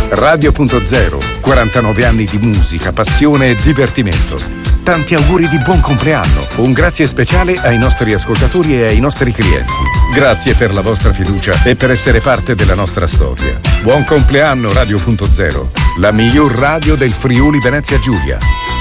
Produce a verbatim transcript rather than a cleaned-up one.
Radio Punto Zero, quarantanove anni di musica, passione e divertimento. Tanti auguri di buon compleanno. Un grazie speciale ai nostri ascoltatori e ai nostri clienti. Grazie per la vostra fiducia e per essere parte della nostra storia. Buon compleanno Radio Punto Zero, la miglior radio del Friuli Venezia Giulia.